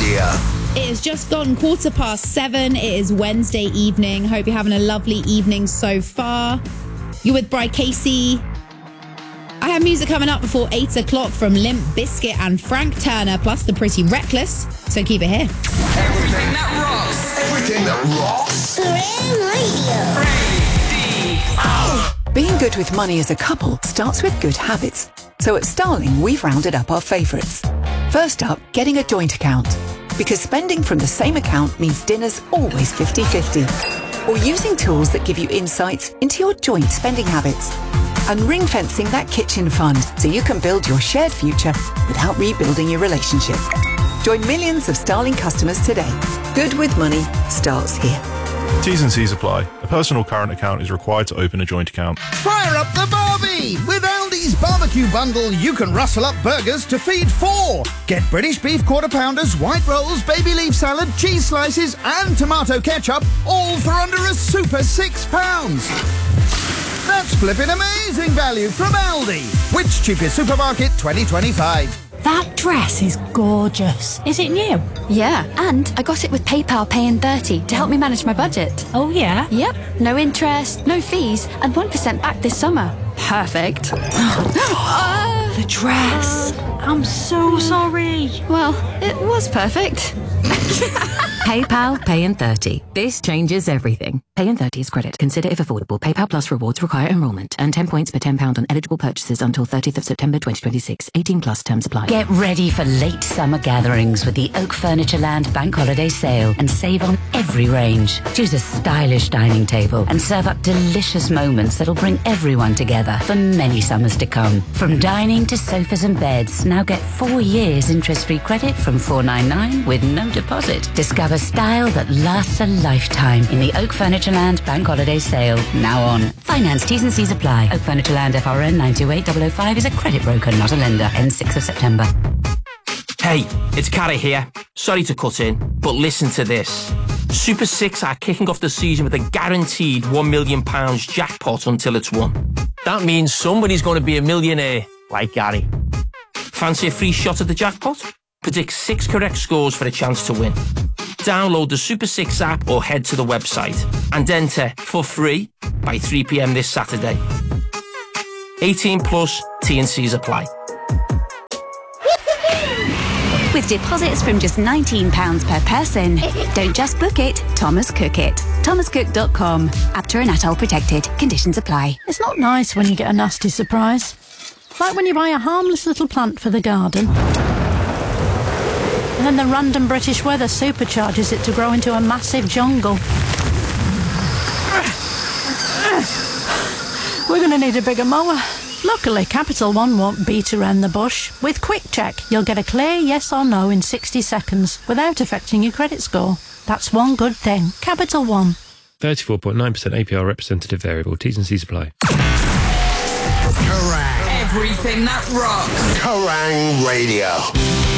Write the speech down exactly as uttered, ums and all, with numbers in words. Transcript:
Radio. It has just gone quarter past seven. It is Wednesday evening. Hope you're having a lovely evening so far. You're with Bri Casey. I have music coming up before eight o'clock from Limp Bizkit and Frank Turner, plus the Pretty Reckless. So keep it here. Everything that rocks. Everything that rocks. Radio. Being good with money as a couple starts with good habits. So at Starling, we've rounded up our favourites. First up, getting a joint account. Because spending from the same account means dinner's always fifty-fifty. Or using tools that give you insights into your joint spending habits. And ring-fencing that kitchen fund so you can build your shared future without rebuilding your relationship. Join millions of Starling customers today. Good with money starts here. T's and C's apply. A personal current account is required to open a joint account. Fire up the barbie! With Aldi's barbecue bundle, you can rustle up burgers to feed four. Get British beef quarter pounders, white rolls, baby leaf salad, cheese slices and tomato ketchup, all for under a super six pounds. That's flipping amazing value from Aldi. Which cheapest supermarket twenty twenty-five? That dress is gorgeous. Is it new? Yeah, and I got it with PayPal Pay in thirty to help me manage my budget. Oh, yeah? Yep. No interest, no fees, and one percent back this summer. Perfect. uh, the dress. I'm so sorry. Well, it was perfect. PayPal Pay in thirty. This changes everything. Pay in thirty is credit. Consider if affordable. PayPal Plus rewards require enrolment. Earn ten points per ten pounds on eligible purchases until thirtieth of September twenty twenty-six. eighteen plus terms apply. Get ready for late summer gatherings with the Oak Furniture Land Bank Holiday Sale and save on every range. Choose a stylish dining table and serve up delicious moments that'll bring everyone together for many summers to come. From dining to sofas and beds, now get four years interest-free credit from four ninety-nine with no deposit. Discover style that lasts a lifetime in the Oak Furniture Land Bank Holiday Sale, now on. Finance T's and C's apply. Oak Furniture Land F R N nine two eight zero zero five is a credit broker, not a lender. Ends sixth of September. Hey, it's Carrie here. Sorry to cut in, but listen to this. Super six are kicking off the season with a guaranteed one million pounds jackpot until it's won. That means somebody's going to be a millionaire, like Gary. Fancy a free shot at the jackpot? Predict six correct scores for a chance to win. Download the Super six app or head to the website and enter for free by three p.m. this Saturday. eighteen plus, T and C's apply. With deposits from just nineteen pounds per person, don't just book it, Thomas Cook it. thomas cook dot com. Apter and Atoll protected. Conditions apply. It's not nice when you get a nasty surprise. Like when you buy a harmless little plant for the garden, and then the random British weather supercharges it to grow into a massive jungle. We're going to need a bigger mower. Luckily, Capital One won't beat around the bush. With Quick Check, you'll get a clear yes or no in sixty seconds without affecting your credit score. That's one good thing. Capital One. thirty-four point nine percent A P R representative variable. T's and C's apply. Kerrang! Everything that rocks. Kerrang Radio.